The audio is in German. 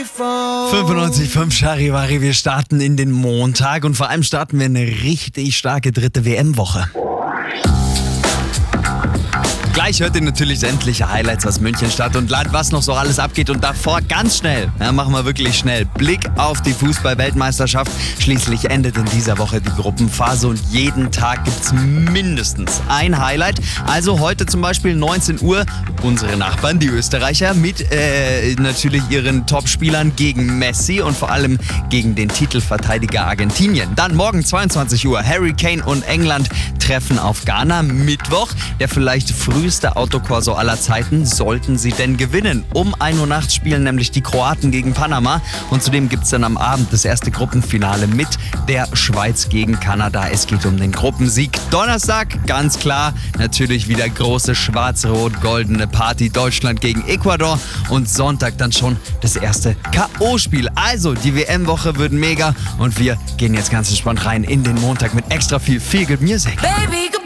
95,5 Charivari, wir starten in den Montag und vor allem starten wir eine richtig starke dritte WM-Woche. Gleich hört ihr natürlich sämtliche Highlights aus München statt und was noch so alles abgeht. Und davor ganz schnell, machen wir wirklich schnell, Blick auf die Fußball-Weltmeisterschaft. Schließlich endet in dieser Woche die Gruppenphase und jeden Tag gibt's mindestens ein Highlight. Also heute zum Beispiel 19 Uhr unsere Nachbarn, die Österreicher, mit natürlich ihren Top-Spielern gegen Messi und vor allem gegen den Titelverteidiger Argentinien. Dann morgen 22 Uhr Harry Kane und England treffen auf Ghana. Mittwoch, der vielleicht früheste Autokorso aller Zeiten, sollten sie denn gewinnen. Um 1 Uhr nachts spielen nämlich die Kroaten gegen Panama und zudem gibt es dann am Abend das erste Gruppenfinale mit der Schweiz gegen Kanada. Es geht um den Gruppensieg. Donnerstag, ganz klar, natürlich wieder große schwarz-rot-goldene Party. Deutschland gegen Ecuador und Sonntag dann schon das erste K.O.-Spiel. Also, die WM-Woche wird mega und wir gehen jetzt ganz entspannt rein in den Montag mit extra viel Feel Good Music. Baby,